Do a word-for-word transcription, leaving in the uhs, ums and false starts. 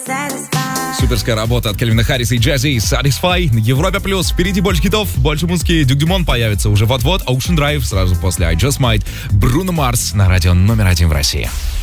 Суперская работа от Кельвина Харриса и Jazzy, Satisfy, на Европе плюс. Впереди больше хитов, больше музыки. Дюк Дюмон появится уже вот-вот. Ocean Drive сразу после I Just Might. Бруно Марс на радио номер один в России.